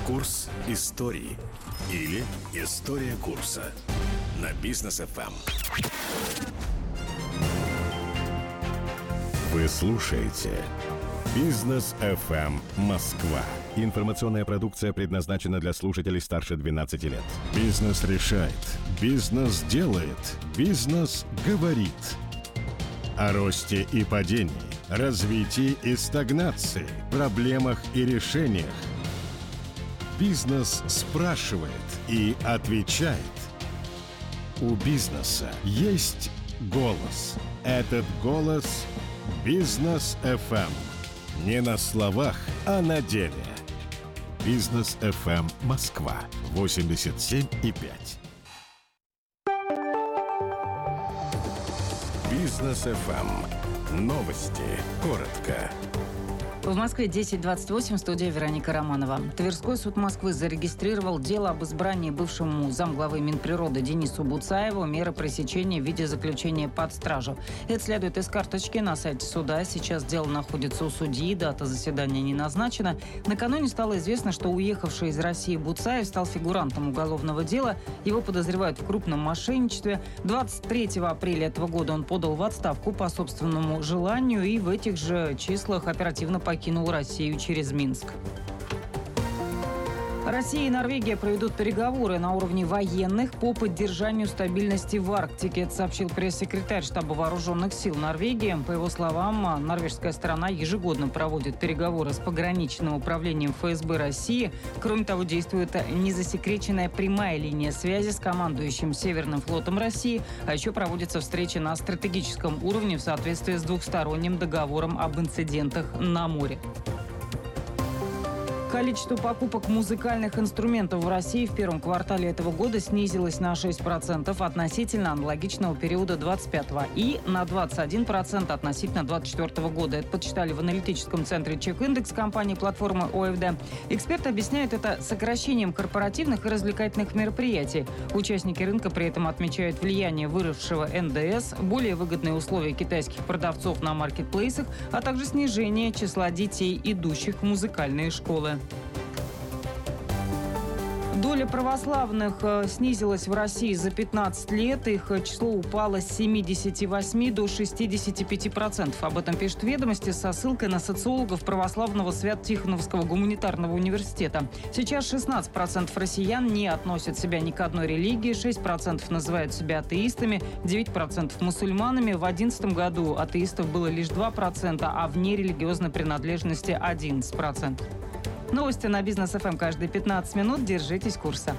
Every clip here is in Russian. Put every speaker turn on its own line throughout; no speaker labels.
Курс истории или история курса на Бизнес ФМ. Вы слушаете Бизнес ФМ Москва. Информационная продукция предназначена для слушателей старше 12 лет. Бизнес решает. Бизнес делает. Бизнес говорит. О росте и падении, развитии и стагнации, проблемах и решениях. Бизнес спрашивает и отвечает. У бизнеса есть голос. Этот голос – Бизнес ФМ. Не на словах, а на деле. Бизнес ФМ Москва 87,5. Бизнес ФМ. Новости. Коротко.
В Москве 10:28, студия Вероника Романова. Тверской суд Москвы зарегистрировал дело об избрании бывшему замглавы Минприроды Денису Буцаеву меры пресечения в виде заключения под стражу. Это следует из карточки на сайте суда. Сейчас дело находится у судьи, дата заседания не назначена. Накануне стало известно, что уехавший из России Буцаев стал фигурантом уголовного дела. Его подозревают в крупном мошенничестве. 23 апреля этого года он подал в отставку по собственному желанию и в этих же числах оперативно покинул Россию через Минск. Россия и Норвегия проведут переговоры на уровне военных по поддержанию стабильности в Арктике. Это сообщил пресс-секретарь штаба вооруженных сил Норвегии. По его словам, норвежская сторона ежегодно проводит переговоры с пограничным управлением ФСБ России. Кроме того, действует незасекреченная прямая линия связи с командующим Северным флотом России. А еще проводятся встречи на стратегическом уровне в соответствии с двухсторонним договором об инцидентах на море. Количество покупок музыкальных инструментов в России в первом квартале этого года снизилось на 6% относительно аналогичного периода 2025 и на 21% относительно 2024 года. Это подсчитали в аналитическом центре Чек-индекс компании платформы ОФД. Эксперты объясняют это сокращением корпоративных и развлекательных мероприятий. Участники рынка при этом отмечают влияние выросшего НДС, более выгодные условия китайских продавцов на маркетплейсах, а также снижение числа детей, идущих в музыкальные школы. Доля православных снизилась в России за 15 лет. Их число упало с 78 до 65%. Об этом пишут «Ведомости» со ссылкой на социологов православного Свято-Тихоновского гуманитарного университета. Сейчас 16% россиян не относят себя ни к одной религии, 6% называют себя атеистами, 9% мусульманами. В 2011 году атеистов было лишь 2%, а вне религиозной принадлежности 11%. Новости на Бизнес ФМ каждые 15 минут. Держитесь курса.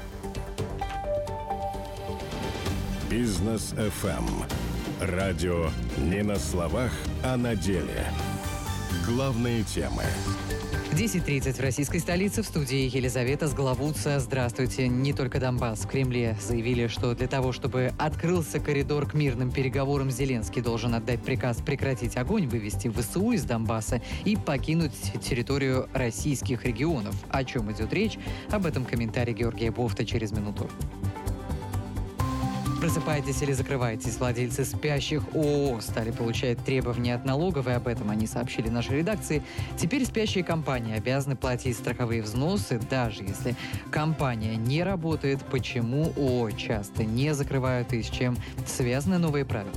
Бизнес ФМ. Радио не на словах, а на деле. Главные темы.
10:30 в российской столице. В студии Елизавета Сглавутца. Здравствуйте. Не только Донбасс. В Кремле заявили, что для того, чтобы открылся коридор к мирным переговорам, Зеленский должен отдать приказ прекратить огонь, вывести ВСУ из Донбасса и покинуть территорию российских регионов. О чем идет речь? Об этом комментарий Георгия Бофта через минуту. Просыпайтесь или закрывайтесь. Владельцы спящих ООО стали получать требования от налоговой. Об этом они сообщили нашей редакции. Теперь спящие компании обязаны платить страховые взносы, даже если компания не работает. Почему ООО часто не закрывают и с чем связаны новые правила?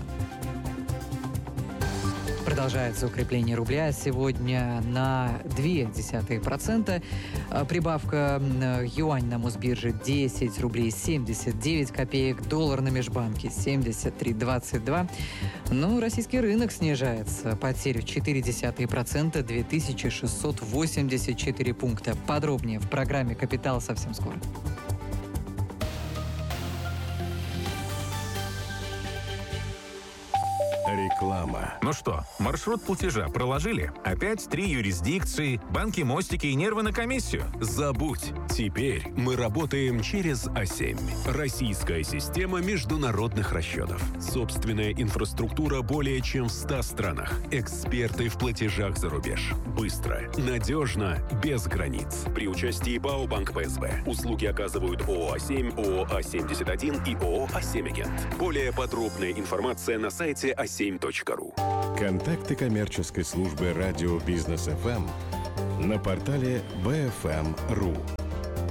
Продолжается укрепление рубля. Сегодня на 0,2%. Прибавка юань на Мосбирже 10 рублей 79 копеек. Доллар на межбанке 73,22. Но российский рынок снижается. Потери в 0,4%, 2684 пункта. Подробнее в программе «Капитал» совсем скоро.
Реклама.
Ну что, маршрут платежа проложили? Опять 3 юрисдикции, банки, мостики и нервы на комиссию?
Забудь. Теперь мы работаем через А7. Российская система международных расчетов. Собственная инфраструктура более чем в 100 странах. Эксперты в платежах за рубеж. Быстро, надежно, без границ. При участии БАО «Банк ПСБ». Услуги оказывают ООО «А7», ООО «А71» и ООО «А7-Агент». Более подробная информация на сайте a7.ru.
Контакты коммерческой службы радио Бизнес ФМ на портале bfm.ru.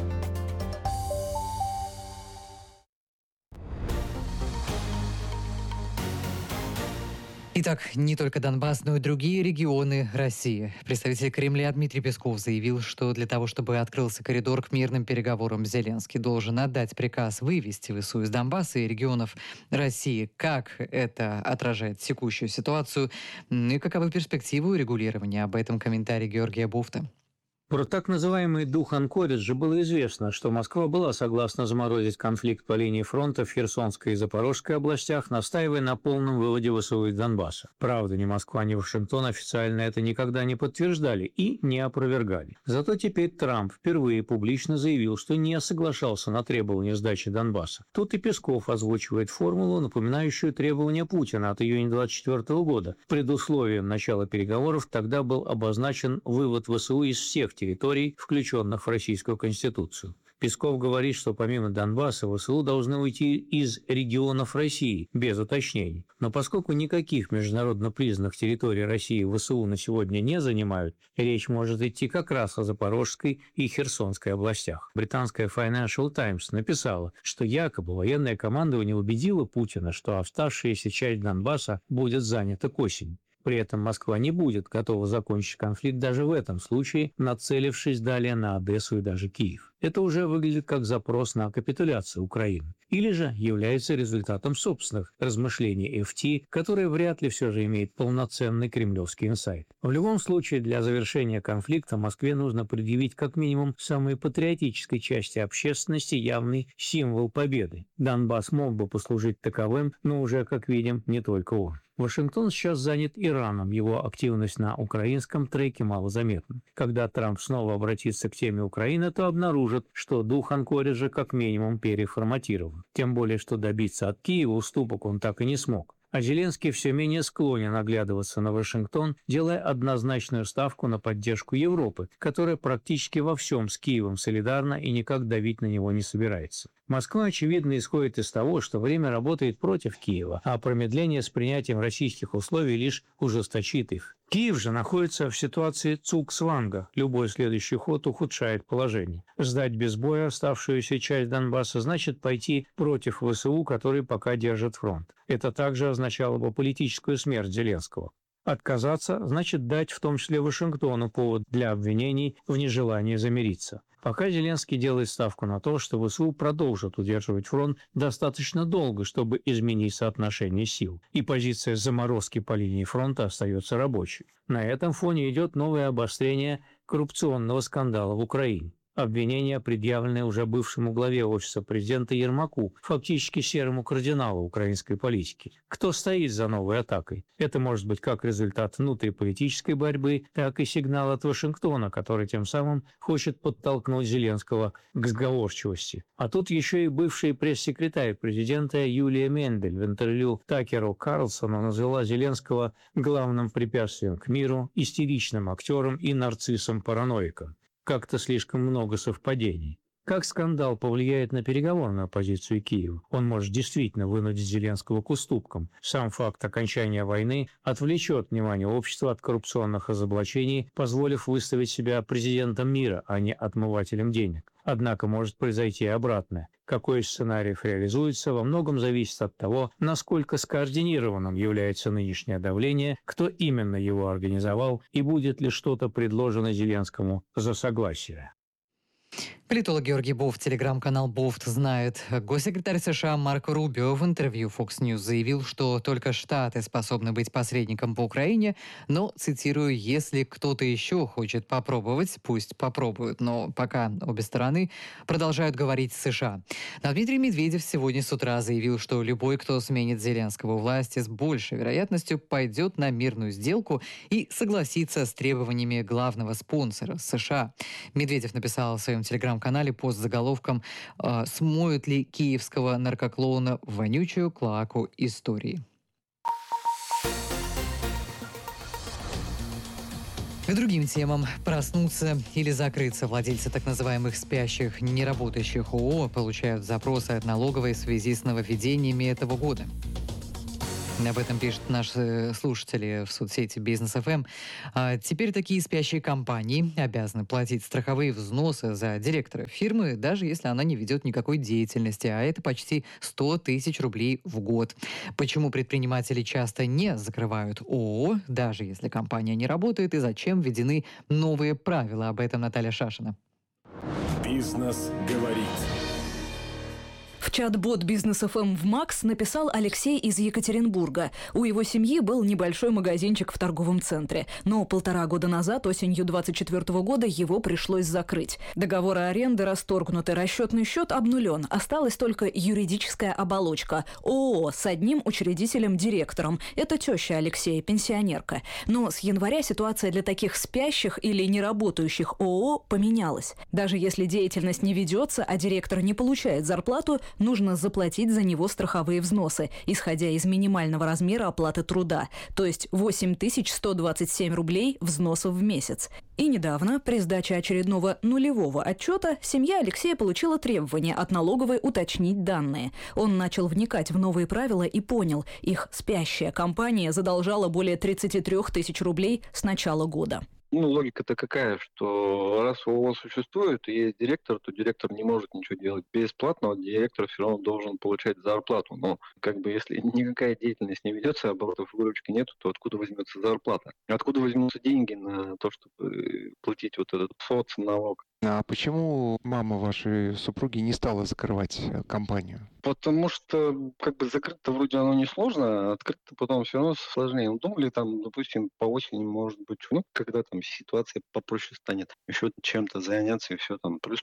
Итак, не только Донбасс, но и другие регионы России. Представитель Кремля Дмитрий Песков заявил, что для того, чтобы открылся коридор к мирным переговорам, Зеленский должен отдать приказ вывести ВСУ из Донбасса и регионов России. Как это отражает текущую ситуацию и каковы перспективы урегулирования? Об этом комментарий Георгия Буфта.
Про так называемый дух Анкориджа было известно, что Москва была согласна заморозить конфликт по линии фронта в Херсонской и Запорожской областях, настаивая на полном выводе ВСУ из Донбасса. Правда, ни Москва, ни Вашингтон официально это никогда не подтверждали и не опровергали. Зато теперь Трамп впервые публично заявил, что не соглашался на требования сдачи Донбасса. Тут и Песков озвучивает формулу, напоминающую требования Путина от июня 2024 года. Предусловием начала переговоров тогда был обозначен вывод ВСУ из всех территорий, включенных в Российскую Конституцию. Песков говорит, что помимо Донбасса ВСУ должны уйти из регионов России, без уточнений. Но поскольку никаких международно признанных территорий России ВСУ на сегодня не занимают, речь может идти как раз о Запорожской и Херсонской областях. Британская Financial Times написала, что якобы военное командование убедило Путина, что оставшаяся часть Донбасса будет занята к осени. При этом Москва не будет готова закончить конфликт даже в этом случае, нацелившись далее на Одессу и даже Киев. Это уже выглядит как запрос на капитуляцию Украины. Или же является результатом собственных размышлений FT, которые вряд ли все же имеют полноценный кремлевский инсайт. В любом случае, для завершения конфликта Москве нужно предъявить как минимум самой патриотической части общественности явный символ победы. Донбасс мог бы послужить таковым, но уже, как видим, не только он. Вашингтон сейчас занят Ираном, его активность на украинском треке малозаметна. Когда Трамп снова обратится к теме Украины, то обнаружит, что дух Анкориджа как минимум переформатирован. Тем более, что добиться от Киева уступок он так и не смог. А Зеленский все менее склонен оглядываться на Вашингтон, делая однозначную ставку на поддержку Европы, которая практически во всем с Киевом солидарна и никак давить на него не собирается. Москва, очевидно, исходит из того, что время работает против Киева, а промедление с принятием российских условий лишь ужесточит их. Киев же находится в ситуации цугцванга. Любой следующий ход ухудшает положение. Сдать без боя оставшуюся часть Донбасса значит пойти против ВСУ, который пока держит фронт. Это также означало бы политическую смерть Зеленского. Отказаться значит дать в том числе Вашингтону повод для обвинений в нежелании замириться. Пока Зеленский делает ставку на то, что ВСУ продолжат удерживать фронт достаточно долго, чтобы изменить соотношение сил, и позиция заморозки по линии фронта остается рабочей. На этом фоне идет новое обострение коррупционного скандала в Украине. Обвинения, предъявленные уже бывшему главе Офиса президента Ермаку, фактически серому кардиналу украинской политики. Кто стоит за новой атакой? Это может быть как результат внутриполитической борьбы, так и сигнал от Вашингтона, который тем самым хочет подтолкнуть Зеленского к сговорчивости. А тут еще и бывший пресс-секретарь президента Юлия Мендель в интервью Такеру Карлсону назвала Зеленского главным препятствием к миру, истеричным актером и нарциссом-параноиком. Как-то слишком много совпадений. Как скандал повлияет на переговорную позицию Киева? Он может действительно вынудить Зеленского к уступкам. Сам факт окончания войны отвлечет внимание общества от коррупционных разоблачений, позволив выставить себя президентом мира, а не отмывателем денег. Однако может произойти и обратное. Какой из сценариев реализуется, во многом зависит от того, насколько скоординированным является нынешнее давление, кто именно его организовал и будет ли что-то предложено Зеленскому за согласие.
Политолог Георгий Буфт, телеграм-канал Буфт знает. Госсекретарь США Марко Рубио в интервью Fox News заявил, что только Штаты способны быть посредником по Украине, но, цитирую, «если кто-то еще хочет попробовать, пусть попробуют». Но пока обе стороны продолжают говорить с США. Но Дмитрий Медведев сегодня с утра заявил, что любой, кто сменит Зеленского у власти, с большей вероятностью пойдет на мирную сделку и согласится с требованиями главного спонсора США. Медведев написал в своем телеграм-канале пост с заголовком «Смоют ли киевского наркоклоуна в вонючую клоаку истории?». К другим темам. Проснуться или закрыться. Владельцы так называемых спящих, неработающих ООО получают запросы от налоговой в связи с нововведениями этого года. Об этом пишут наши слушатели в соцсети Бизнес ФМ. Теперь такие спящие компании обязаны платить страховые взносы за директора фирмы, даже если она не ведет никакой деятельности, а это почти 100 тысяч рублей в год. Почему предприниматели часто не закрывают ООО, даже если компания не работает, и зачем введены новые правила? Об этом Наталья Шашина.
Бизнес говорит.
В чат-бот Бизнес ФМ в Макс написал Алексей из Екатеринбурга. У его семьи был небольшой магазинчик в торговом центре. Но 1,5 года назад, осенью 2024 года, его пришлось закрыть. Договоры аренды расторгнуты, расчетный счет обнулен. Осталась только юридическая оболочка. ООО с одним учредителем-директором. Это теща Алексея, пенсионерка. Но с января ситуация для таких спящих или неработающих ООО поменялась. Даже если деятельность не ведется, а директор не получает зарплату, нужно заплатить за него страховые взносы, исходя из минимального размера оплаты труда, то есть 8127 рублей взносов в месяц. И недавно, при сдаче очередного нулевого отчета, семья Алексея получила требование от налоговой уточнить данные. Он начал вникать в новые правила и понял, их спящая компания задолжала более 33 тысяч рублей с начала года.
Логика-то какая, что раз ООО существует и есть директор, то директор не может ничего делать бесплатно, директор все равно должен получать зарплату. Но если никакая деятельность не ведется, оборотов выручки нету, то откуда возьмется зарплата? Откуда возьмутся деньги на то, чтобы платить вот этот соцналог?
А почему мама вашей супруги не стала закрывать компанию?
Потому что закрыть-то вроде оно несложно, а открыть-то потом все равно сложнее. Думали допустим, по осени, может быть, когда ситуация попроще станет, еще чем-то заняться и все плюс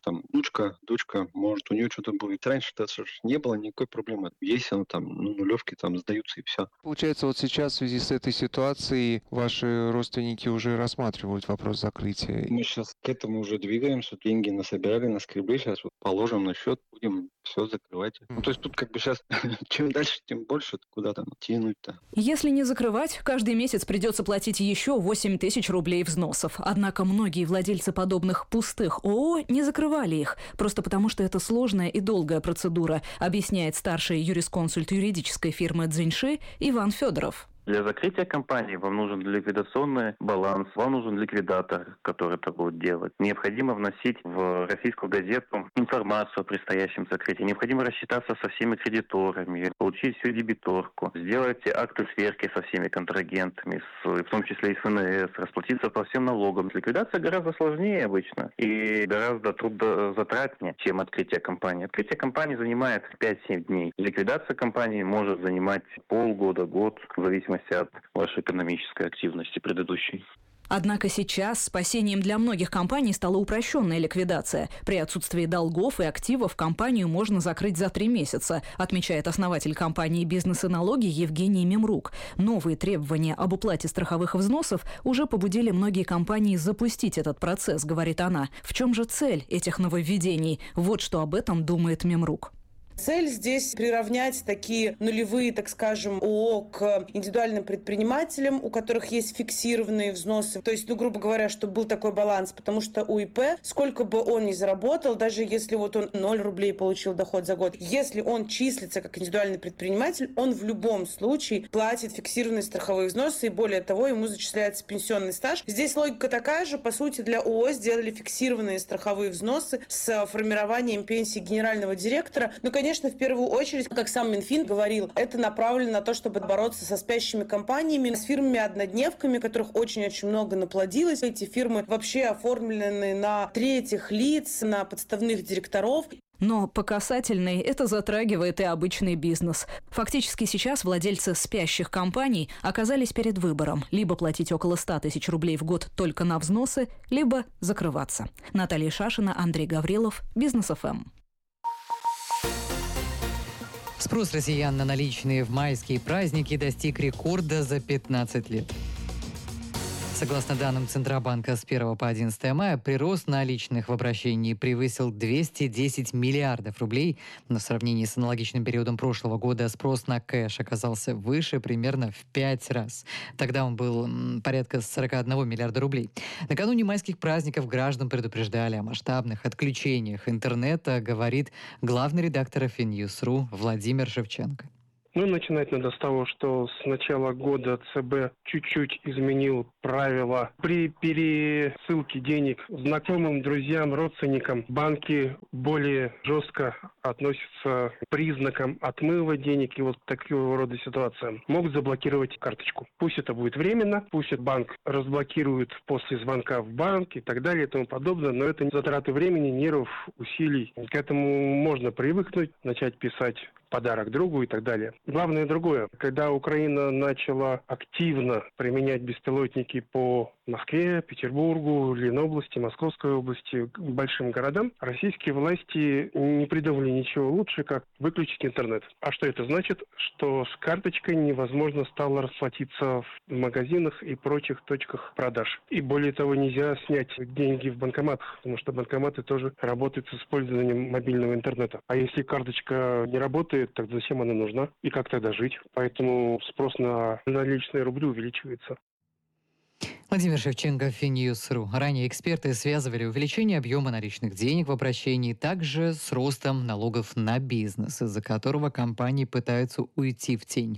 дочка, может, у нее что-то будет. Раньше-то не было никакой проблемы. Есть она нулевки сдаются и все.
Получается, вот сейчас в связи с этой ситуацией ваши родственники уже рассматривают вопрос закрытия.
Мы сейчас к этому уже двигаемся, деньги насобирали, наскребли, сейчас положим на счет, будем все закрывать. То есть тут сейчас чем дальше, тем больше куда тянуть-то.
Если не закрывать, каждый месяц придется платить еще 8 тысяч рублей взносов. Однако многие владельцы подобных пустых ООО не закрывали их, просто потому что это сложная и долгая процедура, объясняет старший юрисконсульт юридической фирмы «Цзиньши» Иван Федоров.
Для закрытия компании вам нужен ликвидационный баланс, вам нужен ликвидатор, который это будет делать. Необходимо вносить в российскую газету информацию о предстоящем закрытии. Необходимо рассчитаться со всеми кредиторами, получить всю дебиторку, сделать акты сверки со всеми контрагентами, в том числе и с ФНС, расплатиться по всем налогам. Ликвидация гораздо сложнее обычно и гораздо трудозатратнее, чем открытие компании. Открытие компании занимает 5-7 дней. Ликвидация компании может занимать полгода, год, в зависимости от вашей экономической активности предыдущей.
Однако сейчас спасением для многих компаний стала упрощенная ликвидация. При отсутствии долгов и активов компанию можно закрыть за 3 месяца, отмечает основатель компании «Бизнес и налоги» Евгений Мемрук. Новые требования об уплате страховых взносов уже побудили многие компании запустить этот процесс, говорит она. В чем же цель этих нововведений? Вот что об этом думает Мемрук.
Цель здесь приравнять такие нулевые, так скажем, ООО к индивидуальным предпринимателям, у которых есть фиксированные взносы. То есть, грубо говоря, чтобы был такой баланс, потому что у ИП, сколько бы он ни заработал, даже если он 0 рублей получил доход за год, если он числится как индивидуальный предприниматель, он в любом случае платит фиксированные страховые взносы, и более того, ему зачисляется пенсионный стаж. Здесь логика такая же. По сути, для ООО сделали фиксированные страховые взносы с формированием пенсии генерального директора. Конечно, в первую очередь, как сам Минфин говорил, это направлено на то, чтобы бороться со спящими компаниями, с фирмами-однодневками, которых очень-очень много наплодилось. Эти фирмы вообще оформлены на третьих лиц, на подставных директоров.
Но по касательной это затрагивает и обычный бизнес. Фактически сейчас владельцы спящих компаний оказались перед выбором: либо платить около 100 тысяч рублей в год только на взносы, либо закрываться. Наталья Шашина, Андрей Гаврилов, Бизнес ФМ.
Спрос россиян на наличные в майские праздники достиг рекорда за 15 лет. Согласно данным Центробанка, с 1 по 11 мая прирост наличных в обращении превысил 210 миллиардов рублей. Но в сравнении с аналогичным периодом прошлого года спрос на кэш оказался выше примерно в 5 раз. Тогда он был порядка 41 миллиарда рублей. Накануне майских праздников граждан предупреждали о масштабных отключениях интернета, говорит главный редактор Finews.ru Владимир Шевченко.
Ну, начинать надо с того, что с начала года ЦБ чуть-чуть изменил правила. При пересылке денег знакомым, друзьям, родственникам банки более жестко относятся к признакам отмыва денег и вот такого рода ситуациям. Могут заблокировать карточку. Пусть это будет временно, пусть банк разблокирует после звонка в банк и так далее и тому подобное, но это затраты времени, нервов, усилий. К этому можно привыкнуть, начать писать подарок другу и так далее. Главное другое. Когда Украина начала активно применять беспилотники по Москве, Петербургу, Ленобласти, Московской области, большим городам, российские власти не придумали ничего лучше, как выключить интернет. А что это значит? Что с карточкой невозможно стало расплатиться в магазинах и прочих точках продаж. И более того, нельзя снять деньги в банкоматах, потому что банкоматы тоже работают с использованием мобильного интернета. А если карточка не работает, так зачем она нужна? И как тогда жить? Поэтому спрос на наличные рубли увеличивается.
Владимир Шевченко, Финьюс.ру. Ранее эксперты связывали увеличение объема наличных денег в обращении также с ростом налогов на бизнес, из-за которого компании пытаются уйти в тень.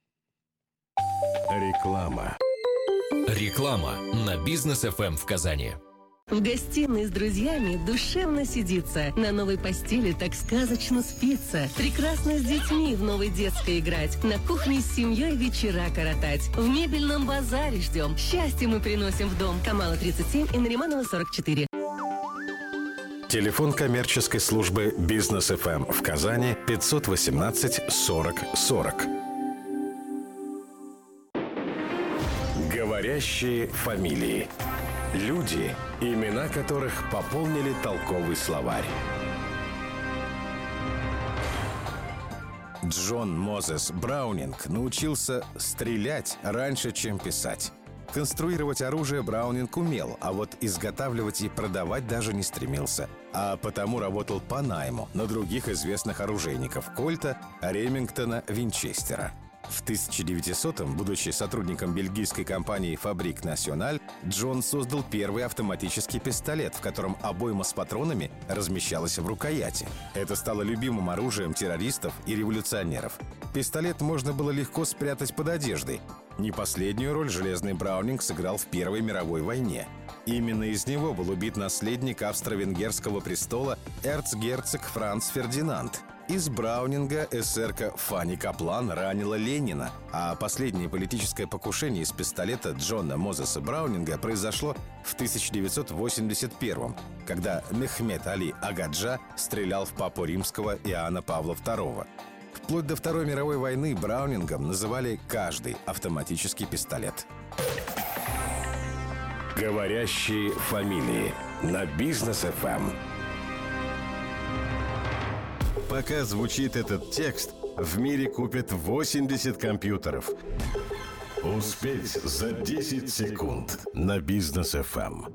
Реклама.
Реклама на Бизнес ФМ в Казани.
В гостиной с друзьями душевно сидится, на новой постели так сказочно спится, прекрасно с детьми в новой детской играть, на кухне с семьей вечера коротать, в мебельном базаре ждем, счастье мы приносим в дом. Камала 37 и Нариманова 44.
Телефон коммерческой службы Бизнес ФМ в Казани 518 40 40. Говорящие фамилии. Люди, имена которых пополнили толковый словарь. Джон Мозес Браунинг научился стрелять раньше, чем писать. Конструировать оружие Браунинг умел, а вот изготавливать и продавать даже не стремился. А потому работал по найму на других известных оружейников – Кольта, Ремингтона, Винчестера. В 1900-м, будучи сотрудником бельгийской компании «Фабрик Националь», Джон создал первый автоматический пистолет, в котором обойма с патронами размещалась в рукояти. Это стало любимым оружием террористов и революционеров. Пистолет можно было легко спрятать под одеждой. Не последнюю роль железный Браунинг сыграл в Первой мировой войне. Именно из него был убит наследник австро-венгерского престола эрцгерцог Франц Фердинанд. Из Браунинга эсерка Фанни Каплан ранила Ленина, а последнее политическое покушение из пистолета Джона Мозеса Браунинга произошло в 1981-м, когда Мехмед Али Агаджа стрелял в папу римского Иоанна Павла II. Вплоть до Второй мировой войны Браунингом называли каждый автоматический пистолет. Говорящие фамилии на Бизнес ФМ. Пока звучит этот текст, в мире купят 80 компьютеров. Успеть за 10 секунд на Бизнес ФМ.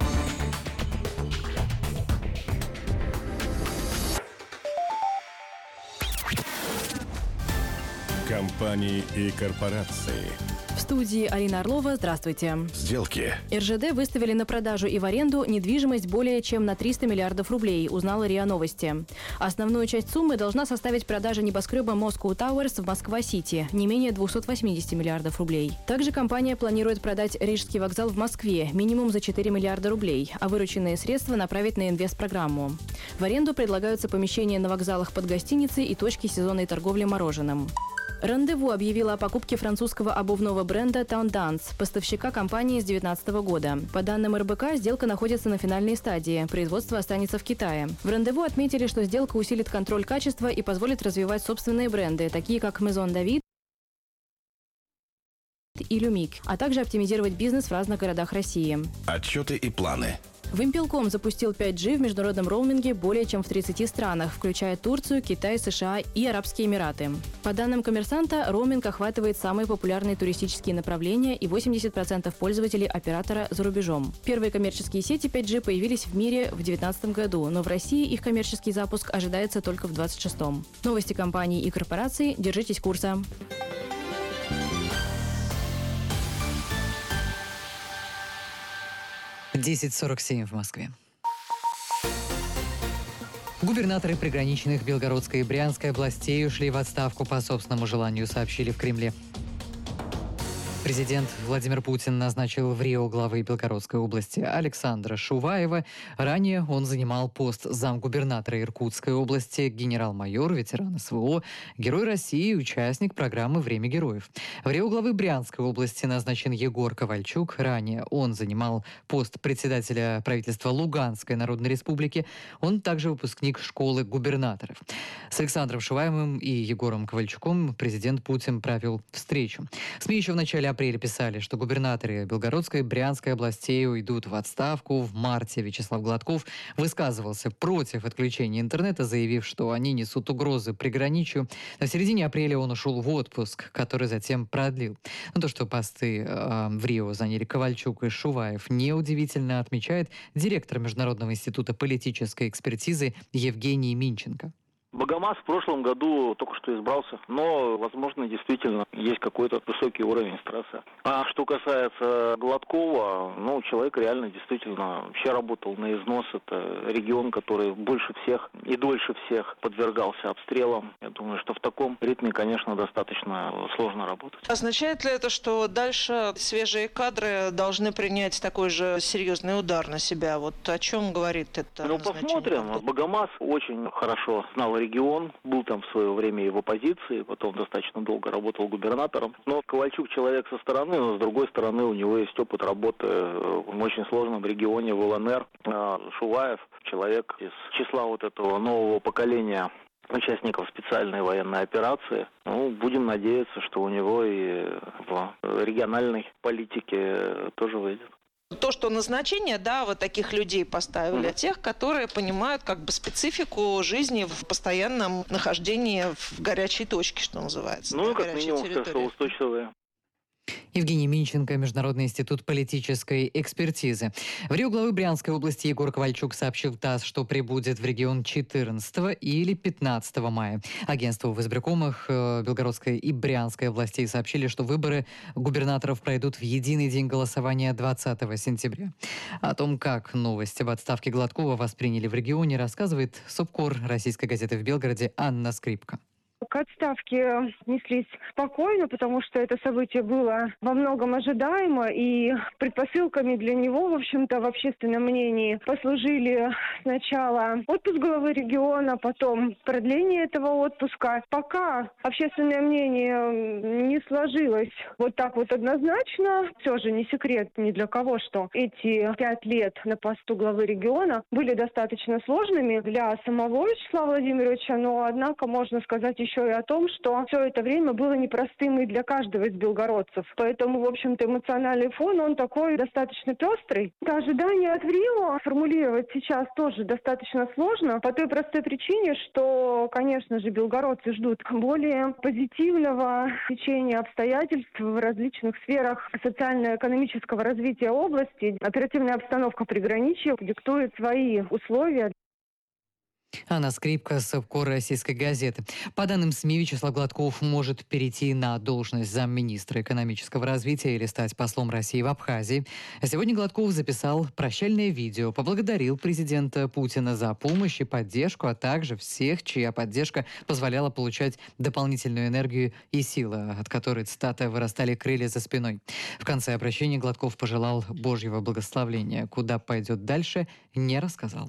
Компании и корпорации.
В студии Алина Орлова. Здравствуйте.
Сделки.
РЖД выставили на продажу и в аренду недвижимость более чем на 300 миллиардов рублей, узнала РИА Новости. Основную часть суммы должна составить продажа небоскреба Moscow Towers в Москва-Сити, не менее 280 миллиардов рублей. Также компания планирует продать Рижский вокзал в Москве минимум за 4 миллиарда рублей, а вырученные средства направить на инвестпрограмму. В аренду предлагаются помещения на вокзалах под гостиницей и точки сезонной торговли мороженым. Рандеву объявила о покупке французского обувного бренда Tendance, поставщика компании с 2019 года. По данным РБК, сделка находится на финальной стадии. Производство останется в Китае. В Рандеву отметили, что сделка усилит контроль качества и позволит развивать собственные бренды, такие как Maison David и Люмик, а также оптимизировать бизнес в разных городах России.
Отчеты и планы.
Вимпелком запустил 5G в международном роуминге более чем в 30 странах, включая Турцию, Китай, США и Арабские Эмираты. По данным «Коммерсанта», роуминг охватывает самые популярные туристические направления и 80% пользователей оператора за рубежом. Первые коммерческие сети 5G появились в мире в 2019 году, но в России их коммерческий запуск ожидается только в 2026. Новости компаний и корпораций. Держитесь курса.
— 10:47 в Москве. Губернаторы приграничных Белгородской и Брянской областей ушли в отставку по собственному желанию, сообщили в Кремле. Президент Владимир Путин назначил в Рио главы Белгородской области Александра Шуваева. Ранее он занимал пост замгубернатора Иркутской области, генерал-майор, ветеран СВО, герой России и участник программы «Время героев». В Рио главы Брянской области назначен Егор Ковальчук. Ранее он занимал пост председателя правительства Луганской Народной Республики. Он также выпускник школы губернаторов. С Александром Шуваевым и Егором Ковальчуком президент Путин провел встречу. СМИ еще в начале апреля писали, что губернаторы Белгородской и Брянской областей уйдут в отставку. В марте Вячеслав Гладков высказывался против отключения интернета, заявив, что они несут угрозы приграничью. В середине апреля он ушел в отпуск, который затем продлил. Но то, что посты в Рио заняли Ковальчук и Шуваев, неудивительно, отмечает директор Международного института политической экспертизы Евгений Минченко.
Богомаз в прошлом году только что избрался, но, возможно, действительно есть какой-то высокий уровень стресса. А что касается Гладкова, человек реально действительно вообще работал на износ. Это регион, который больше всех и дольше всех подвергался обстрелам. Я думаю, что в таком ритме, конечно, достаточно сложно работать.
Означает ли это, что дальше свежие кадры должны принять такой же серьезный удар на себя? Вот о чем говорит это?
Посмотрим. Богомаз очень хорошо знал регион, был там в свое время и в оппозиции, потом достаточно долго работал губернатором. Но Ковальчук человек со стороны, но с другой стороны у него есть опыт работы в очень сложном регионе, в ЛНР. Шуваев человек из числа вот этого нового поколения участников специальной военной операции. Будем надеяться, что у него и в региональной политике тоже выйдет.
То, что назначение, вот таких людей поставили, тех, которые понимают специфику жизни в постоянном нахождении в горячей точке, что называется.
Как минимум стрессоустойчивые.
Евгений Минченко, Международный институт политической экспертизы. В Рио главы Брянской области Егор Ковальчук сообщил ТАСС, что прибудет в регион 14 или 15 мая. Агентству в избиркомах Белгородской и Брянской областей сообщили, что выборы губернаторов пройдут в единый день голосования 20 сентября. О том, как новость об отставке Гладкова восприняли в регионе, рассказывает субкор российской газеты в Белгороде Анна Скрипка.
К отставке отнеслись спокойно, потому что это событие было во многом ожидаемо, и предпосылками для него, в общем-то, в общественном мнении послужили сначала отпуск главы региона, потом продление этого отпуска. Пока общественное мнение не сложилось вот так вот однозначно, все же не секрет ни для кого, что эти 5 лет на посту главы региона были достаточно сложными для самого Вячеслава Владимировича, но, однако, можно сказать еще и о том, что все это время было непростым и для каждого из белгородцев. Поэтому, в общем-то, эмоциональный фон, он такой достаточно пестрый. Ожидания от Рио формулировать сейчас тоже достаточно сложно, по той простой причине, что, конечно же, белгородцы ждут более позитивного течения обстоятельств в различных сферах социально-экономического развития области. Оперативная обстановка приграничья диктует свои условия.
Анна Скрипка, субкор российской газеты. По данным СМИ, Вячеслав Гладков может перейти на должность замминистра экономического развития или стать послом России в Абхазии. Сегодня Гладков записал прощальное видео, поблагодарил президента Путина за помощь и поддержку, а также всех, чья поддержка позволяла получать дополнительную энергию и силы, от которой, цитата, вырастали крылья за спиной. В конце обращения Гладков пожелал Божьего благословения. Куда пойдет дальше, не рассказал.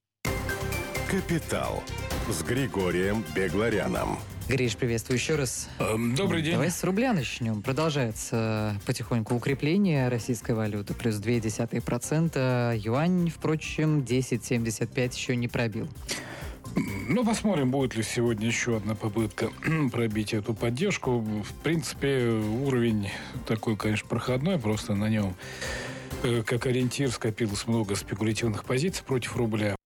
«Капитал» с Григорием Бегларяном.
Гриш, приветствую еще раз.
Добрый день.
Давай с рубля начнем. Продолжается потихоньку укрепление российской валюты, плюс 0,2%. Юань, впрочем, 10,75 еще не пробил.
Посмотрим, будет ли сегодня еще одна попытка пробить эту поддержку. В принципе, уровень такой, конечно, проходной, просто на нем как ориентир скопилось много спекулятивных позиций против рубля.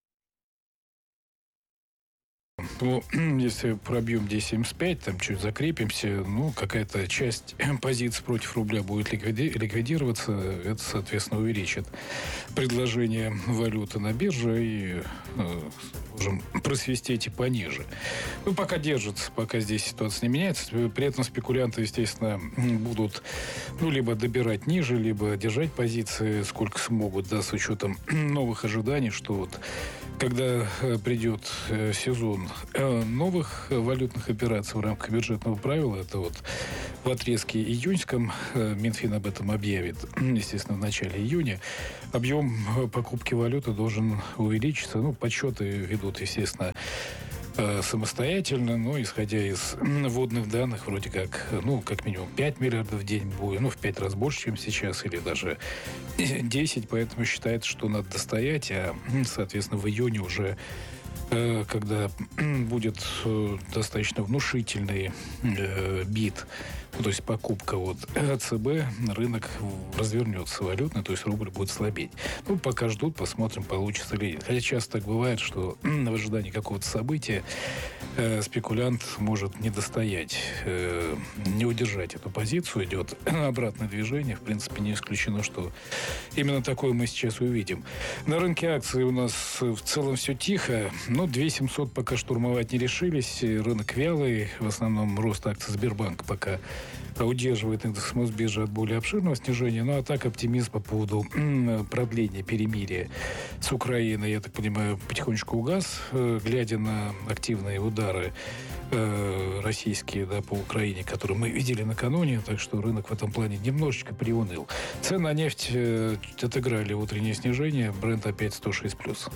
Если пробьем 10,75, там чуть закрепимся, какая-то часть позиций против рубля будет ликвидироваться. Это, соответственно, увеличит предложение валюты на бирже и просвистеть и пониже. Ну, пока держится, пока здесь ситуация не меняется. При этом спекулянты, естественно, будут либо добирать ниже, либо держать позиции сколько смогут, да, с учетом новых ожиданий, что вот когда придет сезон новых валютных операций в рамках бюджетного правила, это вот в отрезке июньском, Минфин об этом объявит, естественно, в начале июня, объем покупки валюты должен увеличиться. Ну, подсчеты ведут, естественно, самостоятельно, но исходя из вводных данных, вроде как, как минимум 5 миллиардов в день будет, в 5 раз больше, чем сейчас, или даже 10, поэтому считается, что надо достоять, а, соответственно, в июне уже, когда будет достаточно внушительный бит, то есть покупка ЦБ, рынок развернется валютный, то есть рубль будет слабеть. Пока ждут, посмотрим, получится ли нет. Хотя часто так бывает, что в ожидании какого-то события спекулянт может не достоять, не удержать эту позицию, идет обратное движение. В принципе, не исключено, что именно такое мы сейчас увидим. На рынке акций у нас в целом все тихо, но 2700 пока штурмовать не решились. Рынок вялый, в основном рост акций Сбербанка пока удерживает индекс Мосбиржи от более обширного снижения. Ну, а так оптимизм по поводу продления перемирия с Украиной, я так понимаю, потихонечку угас, глядя на активные удары российские, да, по Украине, которые мы видели накануне, так что рынок в этом плане немножечко приуныл. Цены на нефть отыграли утреннее снижение, Брент опять 106+.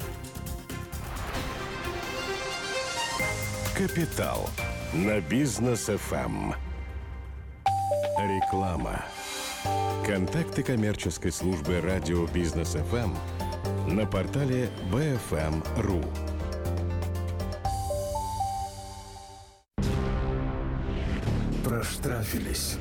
Капитал на Бизнес ФМ. Реклама. Контакты коммерческой службы радио Бизнес ФМ на портале bfm.ru. Проштрафились.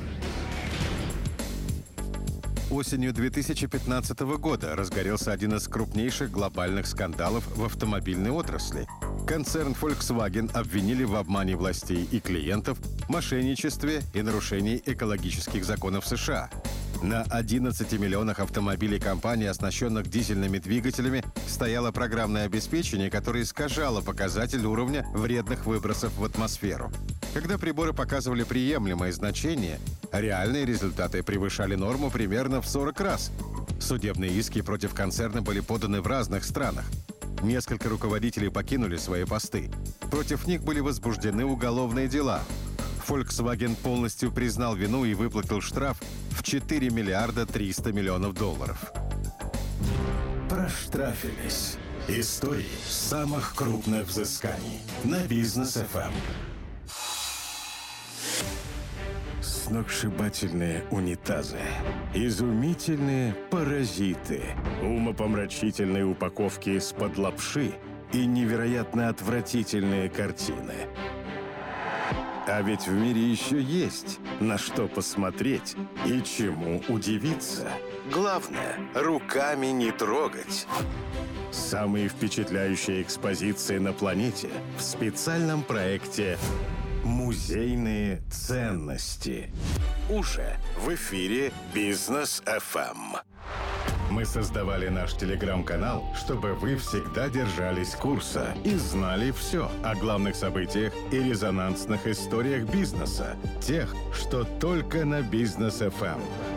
Осенью 2015 года разгорелся один из крупнейших глобальных скандалов в автомобильной отрасли. Концерн Volkswagen обвинили в обмане властей и клиентов, мошенничестве и нарушении экологических законов США. На 11 миллионах автомобилей компании, оснащенных дизельными двигателями, стояло программное обеспечение, которое искажало показатель уровня вредных выбросов в атмосферу. Когда приборы показывали приемлемые значения, реальные результаты превышали норму примерно в 40 раз. Судебные иски против концерна были поданы в разных странах. Несколько руководителей покинули свои посты. Против них были возбуждены уголовные дела. Volkswagen полностью признал вину и выплатил штраф в 4 миллиарда 300 миллионов долларов. Проштрафились. Истории самых крупных взысканий на Бизнес ФМ. Сногсшибательные унитазы, изумительные паразиты, умопомрачительные упаковки из-под лапши и невероятно отвратительные картины. А ведь в мире еще есть на что посмотреть и чему удивиться. Главное, руками не трогать. Самые впечатляющие экспозиции на планете в специальном проекте «Музейные ценности». Уже в эфире Бизнес ФМ. Мы создавали наш телеграм-канал, чтобы вы всегда держались курса и знали все о главных событиях и резонансных историях бизнеса. Тех, что только на Бизнес ФМ.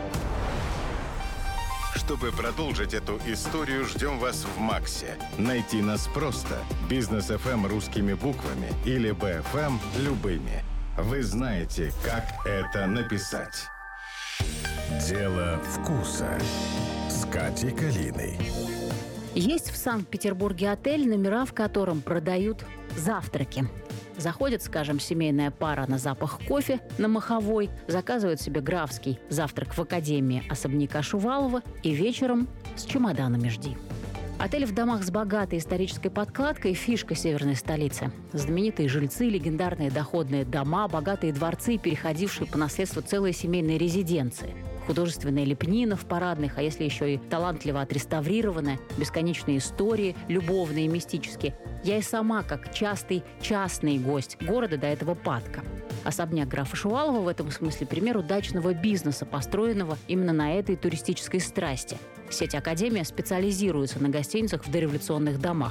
Чтобы продолжить эту историю, ждем вас в Максе. Найти нас просто. Бизнес ФМ русскими буквами или БФМ любыми. Вы знаете, как это написать. Дело вкуса. С Катей Калиной.
Есть в Санкт-Петербурге отель, номера в котором продают завтраки. Заходит, скажем, семейная пара на запах кофе на Маховой, заказывает себе графский завтрак в академии особняка Шувалова и вечером с чемоданами жди. Отель в домах с богатой исторической подкладкой – фишка северной столицы. Знаменитые жильцы, легендарные доходные дома, богатые дворцы, переходившие по наследству целые семейные резиденции. Художественная лепнина в парадных, а если еще и талантливо отреставрированная, бесконечные истории, любовные и мистические. Я и сама, как частый частный гость города до этого падка. Особняк графа Шувалова в этом смысле пример удачного бизнеса, построенного именно на этой туристической страсти. Сеть «Академия» специализируется на гостиницах в дореволюционных домах.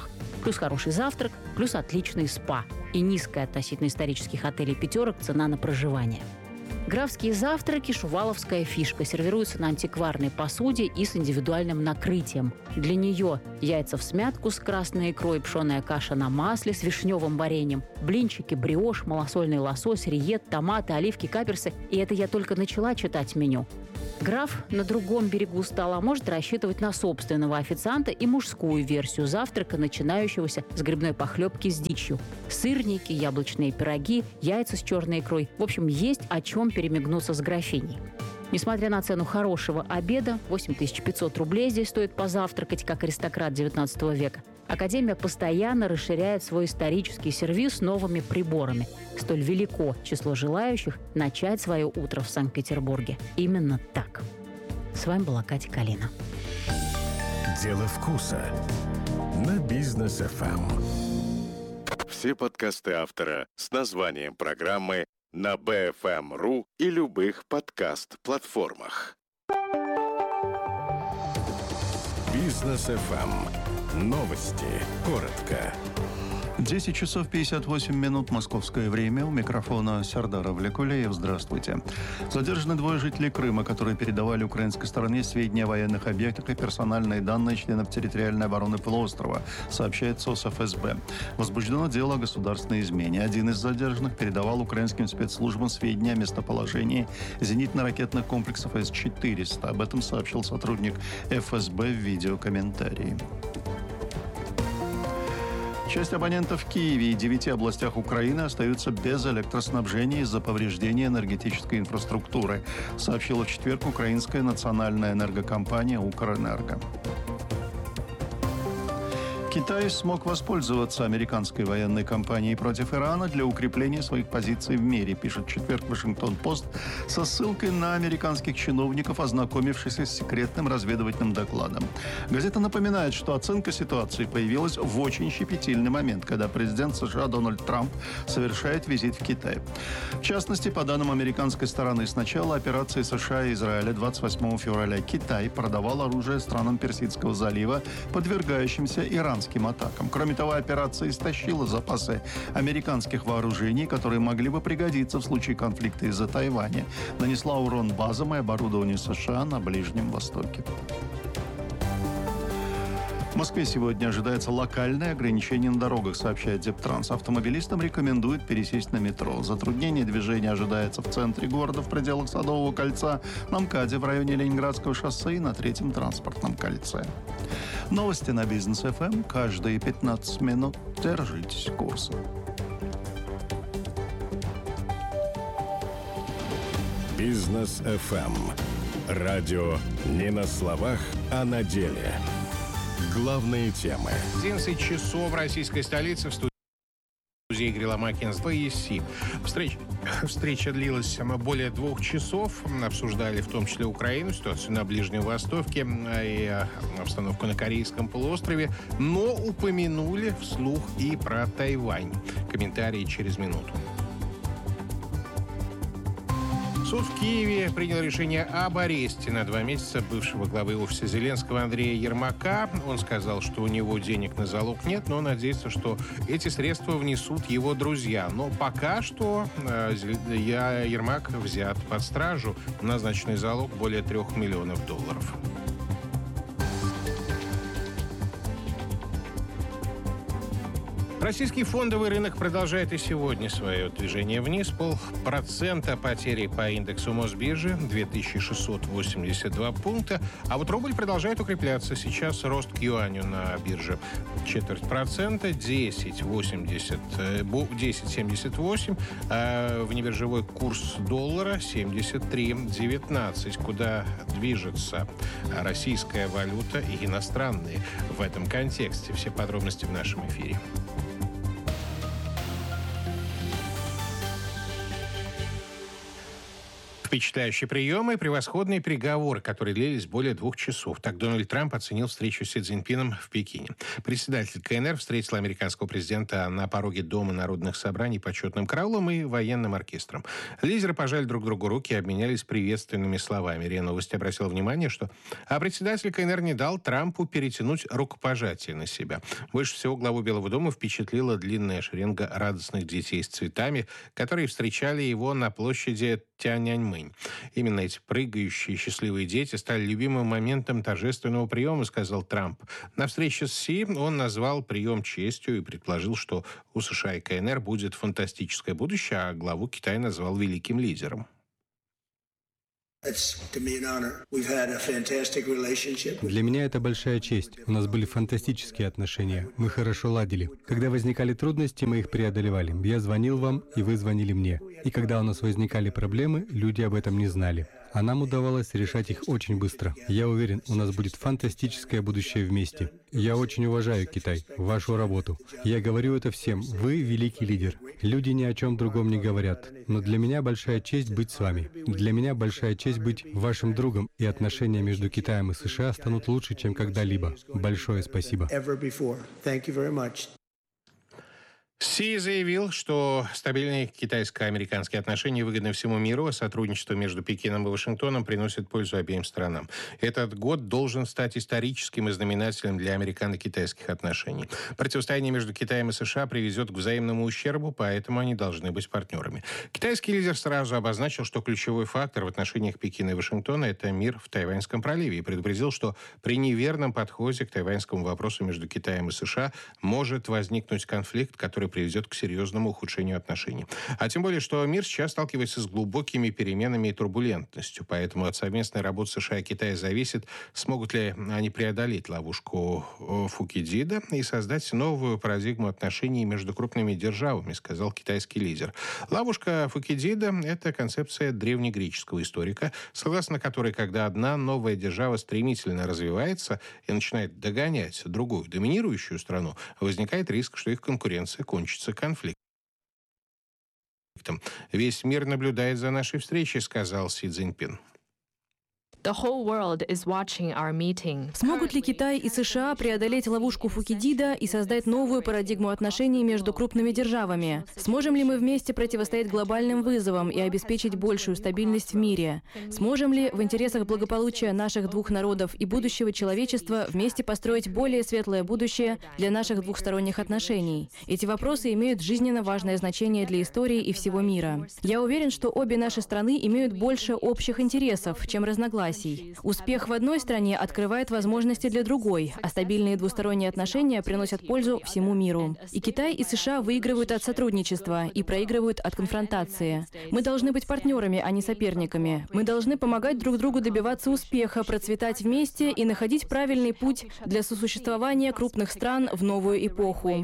Плюс хороший завтрак, плюс отличный спа. И низкая относительно исторических отелей «Пятерок» цена на проживание. Графские завтраки – шуваловская фишка. Сервируются на антикварной посуде и с индивидуальным накрытием. Для нее яйца всмятку с красной икрой, пшеная каша на масле с вишневым вареньем, блинчики, бриош, малосольный лосось, риет, томаты, оливки, каперсы. И это я только начала читать меню. Граф на другом берегу стола может рассчитывать на собственного официанта и мужскую версию завтрака, начинающегося с грибной похлебки с дичью. Сырники, яблочные пироги, яйца с черной икрой. В общем, есть о чем перемигнуться с графиней. Несмотря на цену хорошего обеда, 8500 рублей здесь стоит позавтракать, как аристократ XIX века, Академия постоянно расширяет свой исторический сервиз новыми приборами. Столь велико число желающих начать свое утро в Санкт-Петербурге. Именно так. С вами была Катя Калина.
Дело вкуса на Бизнес ФМ. Все подкасты автора с названием программы на BFM.ru и любых подкаст-платформах. Бизнес ФМ. Новости. Коротко.
10 часов 58 минут московское время. У микрофона Сардар Авлекулеев. Здравствуйте. Задержаны двое жителей Крыма, которые передавали украинской стороне сведения о военных объектах и персональные данные членов территориальной обороны полуострова, сообщает СОС ФСБ. Возбуждено дело о государственной измене. Один из задержанных передавал украинским спецслужбам сведения о местоположении зенитно-ракетных комплексов С-400. Об этом сообщил сотрудник ФСБ в видеокомментарии. Часть абонентов в Киеве и 9 областях Украины остаются без электроснабжения из-за повреждения энергетической инфраструктуры, сообщила в четверг украинская национальная энергокомпания «Укрэнерго». Китай смог воспользоваться американской военной кампанией против Ирана для укрепления своих позиций в мире, пишет в четверг Вашингтон-Пост со ссылкой на американских чиновников, ознакомившихся с секретным разведывательным докладом. Газета напоминает, что оценка ситуации появилась в очень щепетильный момент, когда президент США Дональд Трамп совершает визит в Китай. В частности, по данным американской стороны, с начала операции США и Израиля 28 февраля Китай продавал оружие странам Персидского залива, подвергающимся иранским атакам. Кроме того, операция истощила запасы американских вооружений, которые могли бы пригодиться в случае конфликта из-за Тайваня. Нанесла урон базам и оборудованию США на Ближнем Востоке. В Москве сегодня ожидается локальное ограничение на дорогах, сообщает Дептранс. Автомобилистам рекомендуют пересесть на метро. Затруднение движения ожидается в центре города, в пределах Садового кольца, на МКАДе в районе Ленинградского шоссе и на Третьем транспортном кольце. Новости на Бизнес ФМ. Каждые 15 минут держитесь курса.
Бизнес ФМ. Радио не на словах, а на деле. Главные темы.
11 часов в российской столице в студии Игорь Ломакин с ПСИ. Встреча длилась более 2 часов. Обсуждали в том числе Украину, ситуацию на Ближнем Востоке и обстановку на Корейском полуострове, но упомянули вслух и про Тайвань. Комментарии через минуту. Суд в Киеве принял решение об аресте на 2 месяца бывшего главы офиса Зеленского Андрея Ермака. Он сказал, что у него денег на залог нет, но надеется, что эти средства внесут его друзья. Но пока что Ермак взят под стражу. Назначенный залог более $3 миллионов. Российский фондовый рынок продолжает и сегодня свое движение вниз. 0,5% потери по индексу Мосбиржи, 2682 пункта. А вот рубль продолжает укрепляться. Сейчас рост к юаню на бирже 0,25%, 10,78. А внебиржевой курс доллара 73,19. Куда движется российская валюта и иностранные в этом контексте? Все подробности в нашем эфире. В Впечатляющий прием и превосходные переговоры, которые длились более 2 часов. Так Дональд Трамп оценил встречу с Си Цзиньпином в Пекине. Председатель КНР встретил американского президента на пороге Дома народных собраний почетным караулом и военным оркестром. Лидеры пожали друг другу руки и обменялись приветственными словами. РИА Новости обратила внимание, что председатель КНР не дал Трампу перетянуть рукопожатие на себя. Больше всего главу Белого дома впечатлила длинная шеренга радостных детей с цветами, которые встречали его на площади Тяньаньмэнь. Именно эти прыгающие счастливые дети стали любимым моментом торжественного приема, сказал Трамп. На встрече с Си он назвал прием честью и предположил, что у США и КНР будет фантастическое будущее, а главу Китая назвал великим лидером.
Для меня это большая честь. У нас были фантастические отношения. Мы хорошо ладили. Когда возникали трудности, мы их преодолевали. Я звонил вам, и вы звонили мне. И когда у нас возникали проблемы, люди об этом не знали. А нам удавалось решать их очень быстро. Я уверен, у нас будет фантастическое будущее вместе. Я очень уважаю Китай, вашу работу. Я говорю это всем. Вы великий лидер. Люди ни о чем другом не говорят. Но для меня большая честь быть с вами. Для меня большая честь быть вашим другом, и отношения между Китаем и США станут лучше, чем когда-либо. Большое спасибо.
Си заявил, что стабильные китайско-американские отношения выгодны всему миру, а сотрудничество между Пекином и Вашингтоном приносит пользу обеим странам. Этот год должен стать историческим и знаменательным для американо-китайских отношений. Противостояние между Китаем и США приведет к взаимному ущербу, поэтому они должны быть партнерами. Китайский лидер сразу обозначил, что ключевой фактор в отношениях Пекина и Вашингтона – это мир в Тайваньском проливе, и предупредил, что при неверном подходе к тайваньскому вопросу между Китаем и США может возникнуть конфликт, который приведет к серьезному ухудшению отношений. А тем более, что мир сейчас сталкивается с глубокими переменами и турбулентностью. Поэтому от совместной работы США и Китая зависит, смогут ли они преодолеть ловушку Фукидида и создать новую парадигму отношений между крупными державами, сказал китайский лидер. Ловушка Фукидида – это концепция древнегреческого историка, согласно которой, когда одна новая держава стремительно развивается и начинает догонять другую доминирующую страну, возникает риск, что их конкуренция кончится конфликтом. «Весь мир наблюдает за нашей встречей», — сказал Си Цзиньпин.
Смогут ли Китай и США преодолеть ловушку Фукидида и создать новую парадигму отношений между крупными державами? Сможем ли мы вместе противостоять глобальным вызовам и обеспечить большую стабильность в мире? Сможем ли в интересах благополучия наших двух народов и будущего человечества вместе построить более светлое будущее для наших двухсторонних отношений? Эти вопросы имеют жизненно важное значение для истории и всего мира. Я уверен, что обе наши страны имеют больше общих интересов, чем разногласий. Успех в одной стране открывает возможности для другой, а стабильные двусторонние отношения приносят пользу всему миру. И Китай, и США выигрывают от сотрудничества и проигрывают от конфронтации. Мы должны быть партнерами, а не соперниками. Мы должны помогать друг другу добиваться успеха, процветать вместе и находить правильный путь для сосуществования крупных стран в новую эпоху.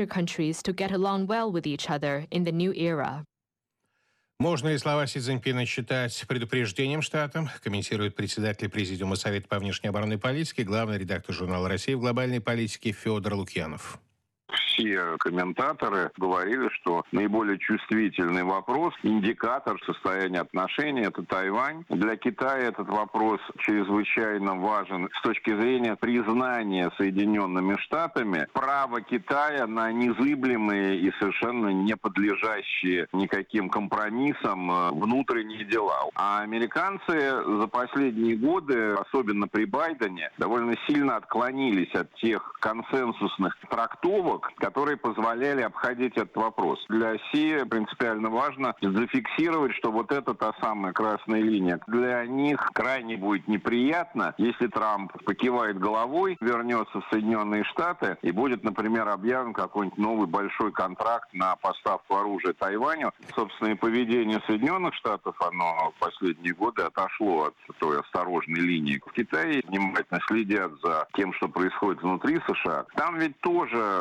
Можно ли слова Си Цзиньпина считать предупреждением штатам, комментирует председатель Президиума Совета по внешней оборонной политике, главный редактор журнала «Россия» в глобальной политике Федор Лукьянов.
Все комментаторы говорили, что наиболее чувствительный вопрос, индикатор состояния отношений – это Тайвань. Для Китая этот вопрос чрезвычайно важен с точки зрения признания Соединенными Штатами права Китая на незыблемые и совершенно не подлежащие никаким компромиссам внутренние дела. А американцы за последние годы, особенно при Байдене, довольно сильно отклонились от тех консенсусных трактовок, которые позволяли обходить этот вопрос. Для Си принципиально важно зафиксировать, что вот это та самая красная линия. Для них крайне будет неприятно, если Трамп покивает головой, вернется в Соединенные Штаты и будет, например, объявлен какой-нибудь новый большой контракт на поставку оружия Тайваню. Собственно, и поведение Соединенных Штатов, оно в последние годы отошло от той осторожной линии. В Китае внимательно следят за тем, что происходит внутри США. Там ведь тоже обсуждение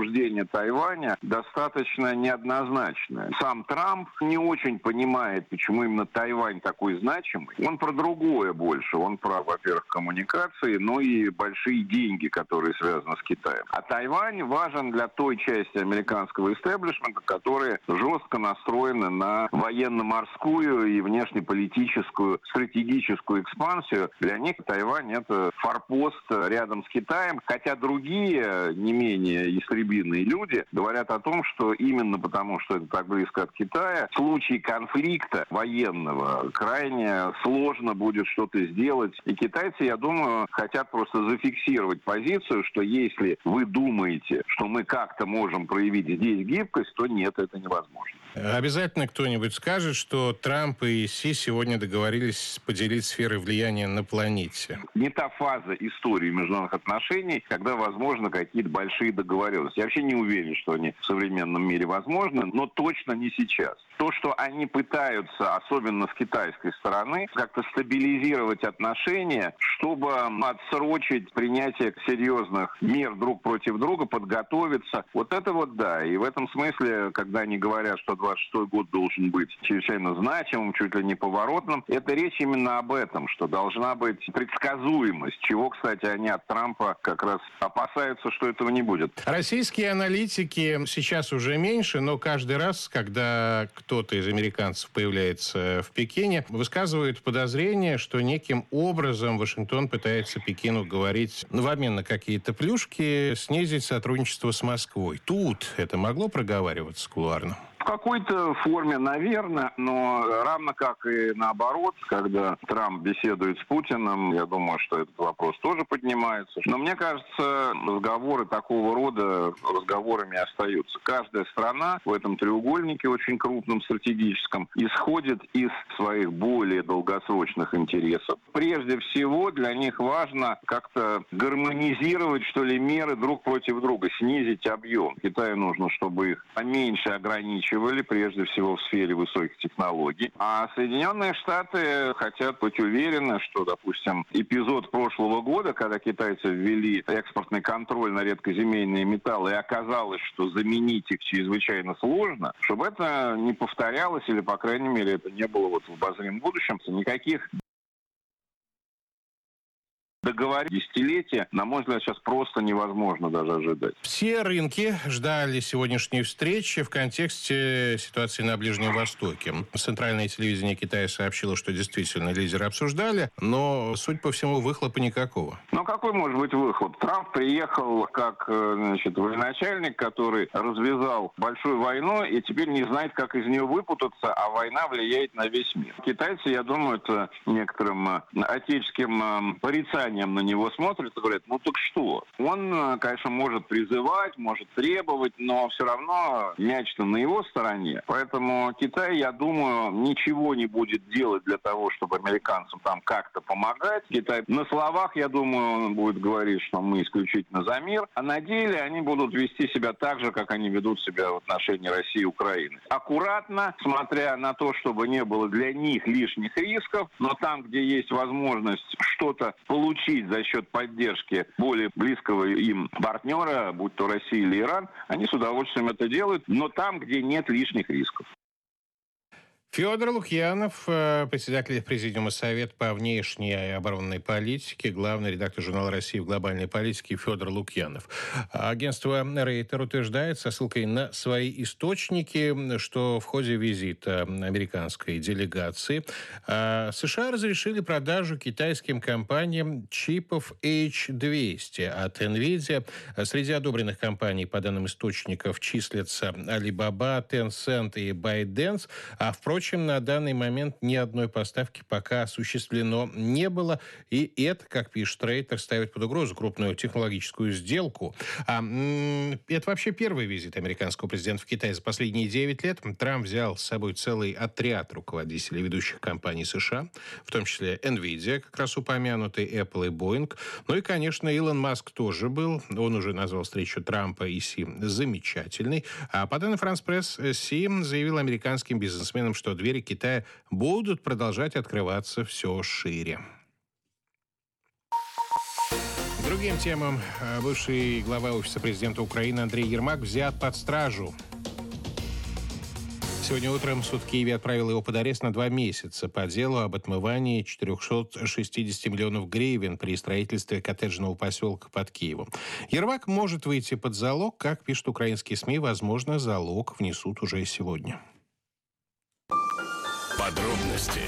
обсуждение Тайваня достаточно неоднозначное. Сам Трамп не очень понимает, почему именно Тайвань такой значимый. Он про другое больше. Он про, во-первых, коммуникации, но и большие деньги, которые связаны с Китаем. А Тайвань важен для той части американского истеблишмента, которые жестко настроены на военно-морскую и внешнеполитическую стратегическую экспансию. Для них Тайвань — это форпост рядом с Китаем, хотя другие, не менее истребиные люди говорят о том, что именно потому, что это так близко от Китая, в случае конфликта военного крайне сложно будет что-то сделать. И китайцы, я думаю, хотят просто зафиксировать позицию, что если вы думаете, что мы как-то можем проявить здесь гибкость, то нет, это невозможно.
Обязательно кто-нибудь скажет, что Трамп и Си сегодня договорились поделить сферы влияния на планете.
Не та фаза истории международных отношений, когда возможны какие-то большие договоренности. Я вообще не уверен, что они в современном мире возможны, но точно не сейчас. То, что они пытаются, особенно с китайской стороны, как-то стабилизировать отношения, чтобы отсрочить принятие серьезных мер друг против друга, подготовиться. Вот это вот да. И в этом смысле, когда они говорят, что 26-й год должен быть чрезвычайно значимым, чуть ли не поворотным, это речь именно об этом, что должна быть предсказуемость, чего, кстати, они от Трампа как раз опасаются, что этого не будет.
Российские аналитики сейчас уже меньше, но каждый раз, когда кто-то из американцев появляется в Пекине, высказывают подозрение, что неким образом Вашингтон пытается Пекину говорить, в обмен на какие-то плюшки, снизить сотрудничество с Москвой. Тут это могло проговариваться кулуарно?
В какой-то форме, наверное, но равно как и наоборот, когда Трамп беседует с Путиным, я думаю, что этот вопрос тоже поднимается. Но мне кажется, разговоры такого рода разговорами остаются. Каждая страна в этом треугольнике очень крупном, стратегическом, исходит из своих более долгосрочных интересов. Прежде всего, для них важно как-то гармонизировать, что ли, меры друг против друга, снизить объем. Китаю нужно, чтобы их поменьше ограничивать, прежде всего в сфере высоких технологий. А Соединенные Штаты хотят быть уверены, что, допустим, эпизод прошлого года, когда китайцы ввели экспортный контроль на редкоземельные металлы, и оказалось, что заменить их чрезвычайно сложно, чтобы это не повторялось, или, по крайней мере, это не было в обозримом будущем. Никаких договорить десятилетия, на мой взгляд, сейчас просто невозможно даже ожидать.
Все рынки ждали сегодняшней встречи в контексте ситуации на Ближнем Востоке. Центральное телевидение Китая сообщило, что действительно лидеры обсуждали, но, судя по всему, выхлопа никакого.
Ну, какой может быть выхлоп? Трамп приехал как, военачальник, который развязал большую войну и теперь не знает, как из нее выпутаться, а война влияет на весь мир. Китайцы, я думаю, это некоторым отеческим порицанием на него смотрят и говорят, ну так что? Он, конечно, может призывать, может требовать, но все равно мяч-то на его стороне. Поэтому Китай, я думаю, ничего не будет делать для того, чтобы американцам там как-то помогать. Китай на словах, я думаю, он будет говорить, что мы исключительно за мир, а на деле они будут вести себя так же, как они ведут себя в отношении России и Украины. Аккуратно, смотря на то, чтобы не было для них лишних рисков, но там, где есть возможность что-то получить за счет поддержки более близкого им партнера, будь то Россия или Иран, они с удовольствием это делают, но там, где нет лишних рисков.
Федор Лукьянов, председатель Президиума Совета по внешней и оборонной политике, главный редактор журнала «Россия в глобальной политике» Федор Лукьянов. Агентство Рейтер утверждает со ссылкой на свои источники, что в ходе визита американской делегации США разрешили продажу китайским компаниям чипов H200 от NVIDIA. Среди одобренных компаний, по данным источников, числятся Alibaba, Tencent и ByteDance, а впрочем, на данный момент ни одной поставки пока осуществлено не было. И это, как пишет Рейтер, ставит под угрозу крупную технологическую сделку. Это вообще первый визит американского президента в Китай за последние 9 лет. Трамп взял с собой целый отряд руководителей ведущих компаний США, в том числе NVIDIA, как раз упомянутый, Apple и Boeing. Ну и, конечно, Илон Маск тоже был. Он уже назвал встречу Трампа и Си замечательной. А по данным France Press, Си заявил американским бизнесменам, что двери Китая будут продолжать открываться все шире. Другим темам. Бывший глава Офиса президента Украины Андрей Ермак взят под стражу. Сегодня утром суд в Киеве отправил его под арест на 2 месяца по делу об отмывании 460 миллионов гривен при строительстве коттеджного поселка под Киевом. Ермак может выйти под залог. Как пишут украинские СМИ, возможно, залог внесут уже сегодня.
Подробности.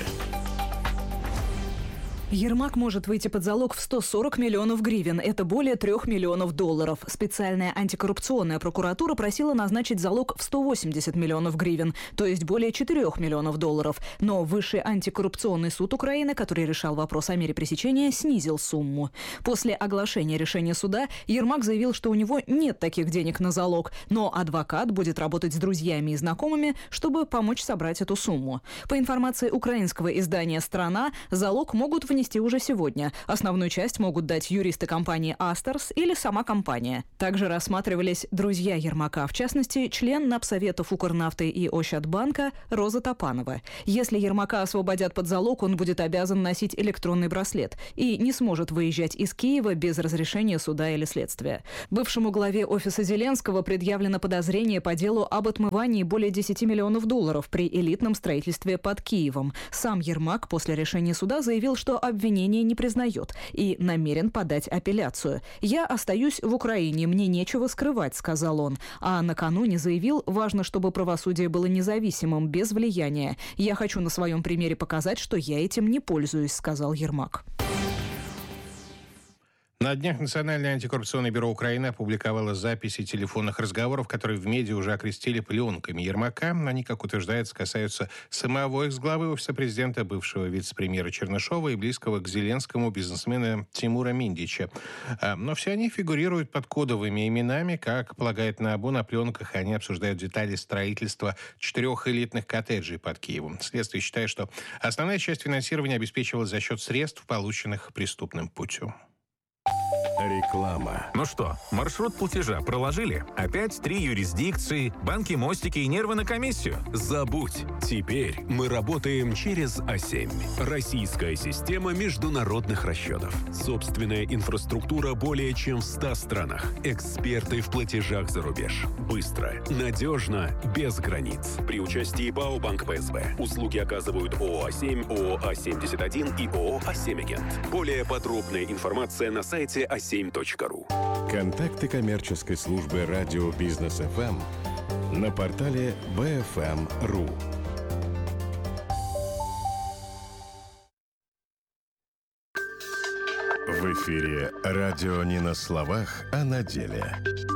Ермак может выйти под залог в 140 миллионов гривен. Это более 3 миллионов долларов. Специальная антикоррупционная прокуратура просила назначить залог в 180 миллионов гривен, то есть более 4 миллионов долларов. Но Высший антикоррупционный суд Украины, который решал вопрос о мере пресечения, снизил сумму. После оглашения решения суда Ермак заявил, что у него нет таких денег на залог, но адвокат будет работать с друзьями и знакомыми, чтобы помочь собрать эту сумму. По информации украинского издания «Страна», залог могут внести уже сегодня. Основную часть могут дать юристы компании «Астерс» или сама компания. Также рассматривались друзья Ермака, в частности, член Напсоветов Укрнафты и Ощадбанка Роза Топанова. Если Ермака освободят под залог, он будет обязан носить электронный браслет и не сможет выезжать из Киева без разрешения суда или следствия. Бывшему главе офиса Зеленского предъявлено подозрение по делу об отмывании более 10 миллионов долларов при элитном строительстве под Киевом. Сам Ермак после решения суда заявил, что обвинение не признает и намерен подать апелляцию. «Я остаюсь в Украине, мне нечего скрывать», — сказал он. А накануне заявил, важно, чтобы правосудие было независимым, без влияния. «Я хочу на своем примере показать, что я этим не пользуюсь», — сказал Ермак.
На днях Национальное антикоррупционное бюро Украины опубликовало записи телефонных разговоров, которые в медиа уже окрестили пленками Ермака. Они, как утверждается, касаются самого экс-главы Офиса президента, бывшего вице-премьера Чернышова и близкого к Зеленскому бизнесмена Тимура Миндича. Но все они фигурируют под кодовыми именами. Как полагает НАБУ, на пленках они обсуждают детали строительства 4 элитных коттеджей под Киевом. Следствие считает, что основная часть финансирования обеспечивалась за счет средств, полученных преступным путем.
Реклама. Ну что, маршрут платежа проложили? Опять 3 юрисдикции, банки, мостики и нервы на комиссию? Забудь. Теперь мы работаем через А7. Российская система международных расчетов. Собственная инфраструктура более чем в 100 странах. Эксперты в платежах за рубеж. Быстро, надежно, без границ. При участии БАО «Банк ПСБ». Услуги оказывают ООО «А7», ООО «А71» и ООО «А7Агент». Более подробная информация на сайте a7.ru.
Контакты коммерческой службы радио «Бизнес ФМ» на портале bfm.ru. В эфире радио не на словах, а на деле.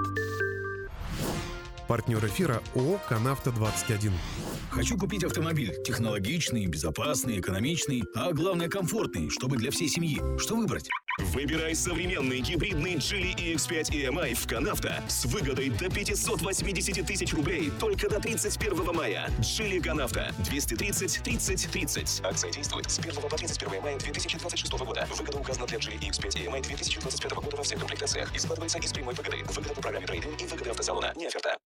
Партнер эфира ООО «Канавто-21».
Хочу купить автомобиль. Технологичный, безопасный, экономичный, а главное комфортный, чтобы для всей семьи. Что выбрать?
Выбирай современный гибридный Geely EX5 EMI в «Канавто» с выгодой до 580 тысяч рублей только до 31 мая. Geely «Канавто» 230 30 30. Акция действует с 1 по 31 мая 2026 года. Выгода указана для Geely EX5 EMI 2025 года во всех комплектациях и складывается из прямой выгоды. Выгода по программе трейд-ин и выгода автосалона. Не оферта.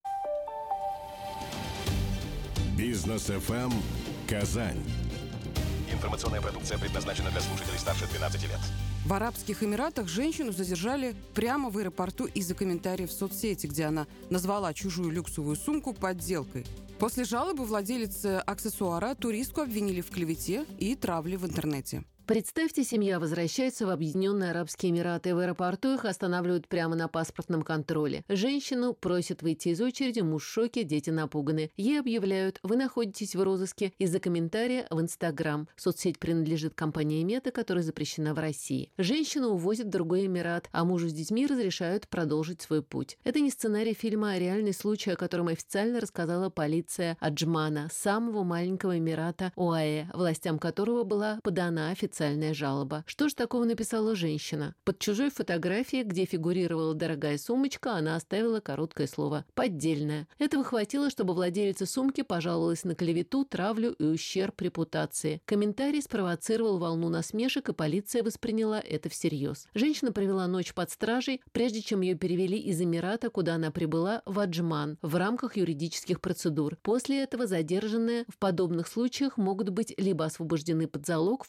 Бизнес ФМ Казань.
Информационная продукция предназначена для слушателей старше 12 лет.
В Арабских Эмиратах женщину задержали прямо в аэропорту из-за комментариев в соцсети, где она назвала чужую люксовую сумку подделкой. После жалобы владелицы аксессуара туристку обвинили в клевете и травле в интернете.
Представьте, семья возвращается в Объединенные Арабские Эмираты. В аэропорту их останавливают прямо на паспортном контроле. Женщину просят выйти из очереди, муж в шоке, дети напуганы. Ей объявляют: вы находитесь в розыске из-за комментария в Инстаграм. Соцсеть принадлежит компании Мета, которая запрещена в России. Женщину увозят в другой Эмират, а мужу с детьми разрешают продолжить свой путь. Это не сценарий фильма, а реальный случай, о котором официально рассказала полиция Аджмана, самого маленького Эмирата ОАЭ, властям которого была подана официальная жалоба. Что ж такого написала женщина? Под чужой фотографией, где фигурировала дорогая сумочка, она оставила короткое слово «поддельная». Этого хватило, чтобы владелица сумки пожаловалась на клевету, травлю и ущерб репутации. Комментарий спровоцировал волну насмешек, и полиция восприняла это всерьез. Женщина провела ночь под стражей, прежде чем ее перевели из Эмирата, куда она прибыла, в Аджман, в рамках юридических процедур. После этого задержанные в подобных случаях могут быть либо освобождены под залог в полицейском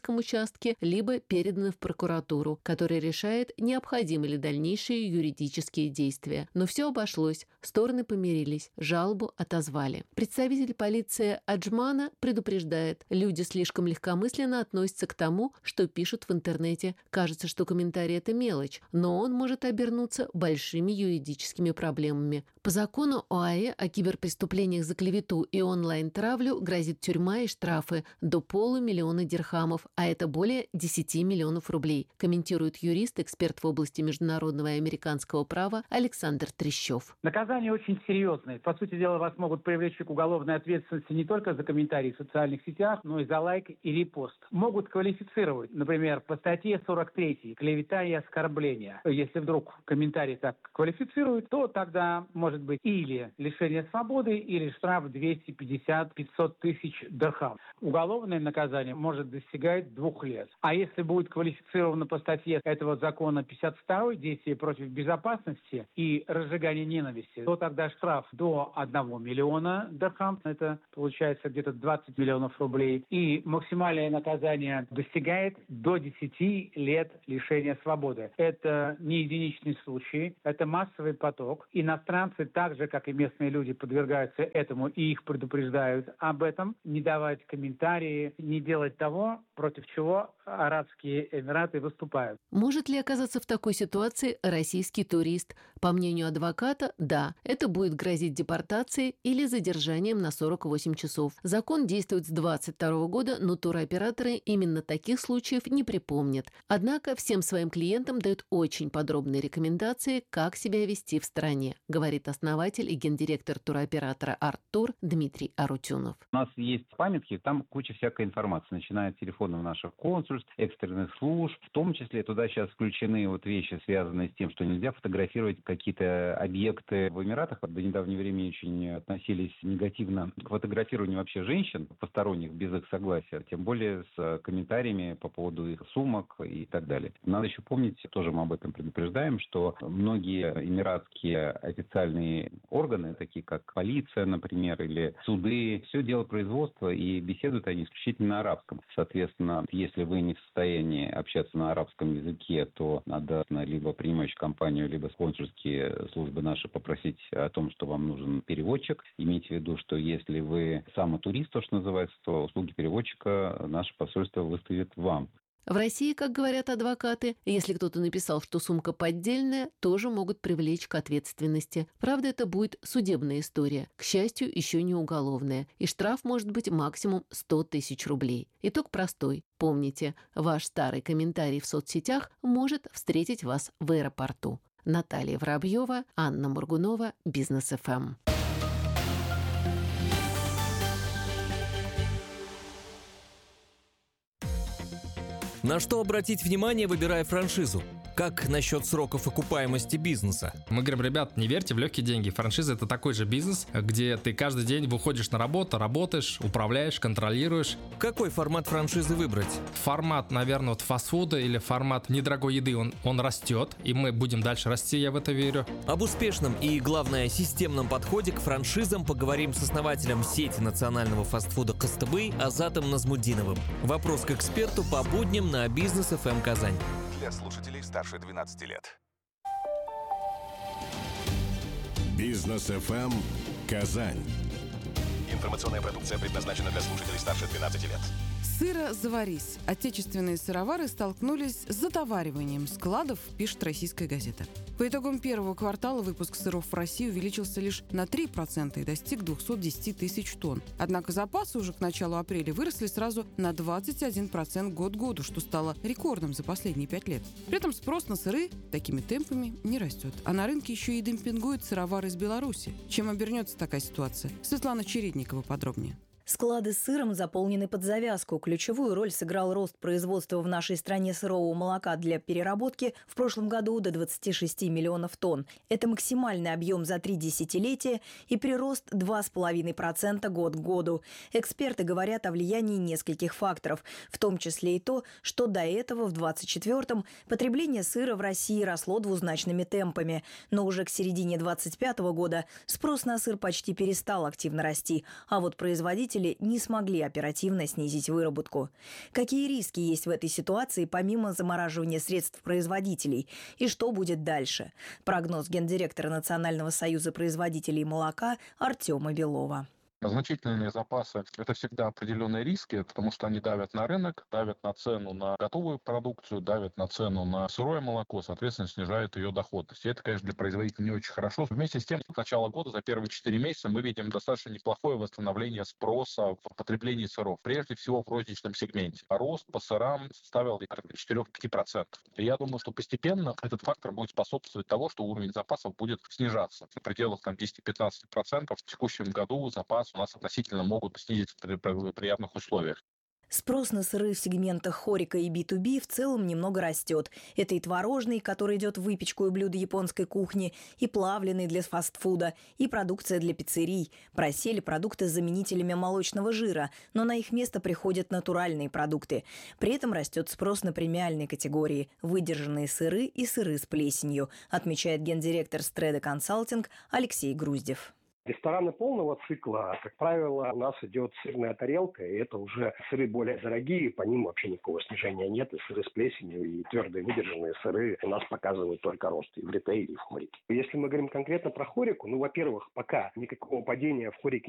полицейском участке, либо переданы в прокуратуру, которая решает, необходимы ли дальнейшие юридические действия. Но все обошлось, стороны помирились, жалобу отозвали. Представитель полиции Аджмана предупреждает, люди слишком легкомысленно относятся к тому, что пишут в интернете. Кажется, что комментарий – это мелочь, но он может обернуться большими юридическими проблемами. По закону ОАЭ о киберпреступлениях за клевету и онлайн-травлю грозит тюрьма и штрафы до 500 000 дирхамов, а это более 10 миллионов рублей, комментирует юрист, эксперт в области международного и американского права Александр Трещев.
Наказание очень серьезное. По сути дела, вас могут привлечь к уголовной ответственности не только за комментарии в социальных сетях, но и за лайк и репост. Могут квалифицировать, например, по статье 43 «Клевета и оскорбление». Если вдруг комментарий так квалифицируют, то тогда может быть или лишение свободы, или штраф 250-500 тысяч дирхам. Уголовное наказание может достигать 2 лет. А если будет квалифицировано по статье этого закона 52 «Действие против безопасности и разжигание ненависти», то тогда штраф до 1 миллиона дирхам, это получается где-то 20 миллионов рублей, и максимальное наказание достигает до 10 лет лишения свободы. Это не единичный случай, это массовый поток. Иностранцы, так же, как и местные люди, подвергаются этому, и их предупреждают об этом. Не давать комментарии, не делать того, против чего Арабские Эмираты выступают.
Может ли оказаться в такой ситуации российский турист? По мнению адвоката, да, это будет грозить депортацией или задержанием на 48 часов. Закон действует с 2022 года, но туроператоры именно таких случаев не припомнят. Однако всем своим клиентам дают очень подробные рекомендации, как себя вести в стране, говорит основатель и гендиректор туроператора «Арттур» Дмитрий Арутюнов.
У нас есть памятки, там куча всякой информации, начиная от телефонов наших консульств, экстренных служб. В том числе туда сейчас включены вещи, связанные с тем, что нельзя фотографировать какие-то объекты в Эмиратах. До недавнего времени очень относились негативно к фотографированию вообще женщин, посторонних, без их согласия, тем более с комментариями по поводу их сумок и так далее. Надо еще помнить, тоже мы об этом предупреждаем, что многие эмиратские официальные органы, такие как полиция, например, или суды, все дело производства, и беседуют они исключительно на арабском. Соответственно, если вы не в состоянии общаться на арабском языке, то надо либо принимающую компанию, либо консульские службы наши попросить о том, что вам нужен переводчик. Имейте в виду, что если вы самотурист, то, что называется, то услуги переводчика наше посольство выставит вам.
В России, как говорят адвокаты, если кто-то написал, что сумка поддельная, тоже могут привлечь к ответственности. Правда, это будет судебная история. К счастью, еще не уголовная. И штраф может быть максимум 100 тысяч рублей. Итог простой. Помните, ваш старый комментарий в соцсетях может встретить вас в аэропорту. Наталья Воробьева, Анна Моргунова, Бизнес ФМ.
На что обратить внимание, выбирая франшизу? Как насчет сроков окупаемости бизнеса?
Мы говорим, ребят, не верьте в легкие деньги. Франшиза – это такой же бизнес, где ты каждый день выходишь на работу, работаешь, управляешь, контролируешь.
Какой формат франшизы выбрать?
Формат, наверное, фастфуда или формат недорогой еды, он растет, и мы будем дальше расти, я в это верю.
Об успешном и, главное, системном подходе к франшизам поговорим с основателем сети национального фастфуда «Костыбый» Азатом Назмудиновым. Вопрос к эксперту по будням на Бизнес ФМ Казань.
Для слушателей старше 12 лет.
Бизнес ФМ Казань.
Информационная продукция предназначена для слушателей старше 12 лет.
Сыро заварись. Отечественные сыровары столкнулись с затовариванием складов, пишет российская газета. По итогам первого квартала выпуск сыров в России увеличился лишь на 3% и достиг 210 тысяч тонн. Однако запасы уже к началу апреля выросли сразу на 21% год к году, что стало рекордом за последние 5 лет. При этом спрос на сыры такими темпами не растет. А на рынке еще и демпингуют сыровары из Беларуси. Чем обернется такая ситуация? Светлана Чередникова подробнее.
Склады с сыром заполнены под завязку. Ключевую роль сыграл рост производства в нашей стране сырого молока для переработки в прошлом году до 26 миллионов тонн. Это максимальный объем за 3 десятилетия и прирост 2,5% год к году. Эксперты говорят о влиянии нескольких факторов, в том числе и то, что до этого в 2024-м потребление сыра в России росло двузначными темпами. Но уже к середине 2025 года спрос на сыр почти перестал активно расти, а вот производители производители не смогли оперативно снизить выработку. Какие риски есть в этой ситуации, помимо замораживания средств производителей? И что будет дальше? Прогноз гендиректора Национального союза производителей молока Артема Белова.
Значительные запасы – это всегда определенные риски, потому что они давят на рынок, давят на цену на готовую продукцию, давят на цену на сырое молоко, соответственно, снижают ее доходность. И это, конечно, для производителей не очень хорошо. Вместе с тем, с начала года, за первые 4 месяца, мы видим достаточно неплохое восстановление спроса в потреблении сыров, прежде всего в розничном сегменте. Рост по сырам составил 4-5%. И я думаю, что постепенно этот фактор будет способствовать тому, что уровень запасов будет снижаться. В пределах 10-15%. В текущем году запас у нас относительно могут снизиться при явных условиях.
Спрос на сыры в сегментах хорика и B2B в целом немного растет. Это и творожный, который идет в выпечку и блюда японской кухни, и плавленый для фастфуда, и продукция для пиццерий. Просели продукты с заменителями молочного жира, но на их место приходят натуральные продукты. При этом растет спрос на премиальной категории – выдержанные сыры и сыры с плесенью, отмечает гендиректор Стреда Консалтинг Алексей Груздев.
Рестораны полного цикла, как правило, у нас идет сырная тарелка, и это уже сыры более дорогие, по ним вообще никакого снижения нет, и сыры с плесенью, и твердые выдержанные сыры у нас показывают только рост и в ритейле, и в хорике. Если мы говорим конкретно про хорику, во-первых, пока никакого падения в хорике